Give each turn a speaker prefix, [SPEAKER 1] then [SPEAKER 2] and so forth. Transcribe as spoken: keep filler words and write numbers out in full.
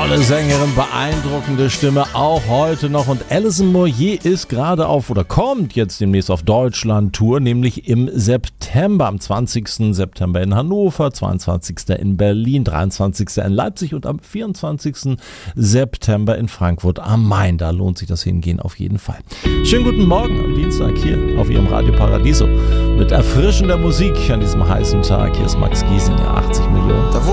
[SPEAKER 1] Tolle Sängerin, beeindruckende Stimme, auch heute noch. Und Alison Moyet ist gerade auf oder kommt jetzt demnächst auf Deutschland-Tour, nämlich im September, am zwanzigsten September in Hannover, zweiundzwanzigsten in Berlin, dreiundzwanzigsten in Leipzig und am vierundzwanzigsten September in Frankfurt am Main. Da lohnt sich das Hingehen auf jeden Fall. Schönen guten Morgen am Dienstag hier auf Ihrem Radio Paradiso mit erfrischender Musik an diesem heißen Tag. Hier ist Max Giesinger, achtzig Millionen.